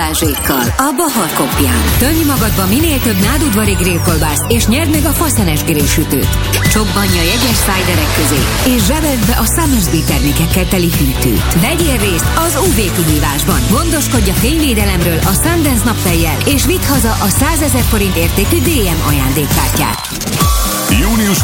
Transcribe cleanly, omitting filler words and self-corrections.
varázsékkal a Bahar Kopján. Tömj magadba minél több nádudvari grillkolbászt, és nyerd meg a faszenes grillsütőt. Csobbanj a jegyes szájderek közé, és zsebeld be a Summersby termékekkel teli hűtőt. Vegyél részt az UV kihívásban. Gondoskodj a fényvédelemről a Sundance naptejjel, és vidd haza a 100 000 forint értékű DM ajándékkártyát. Június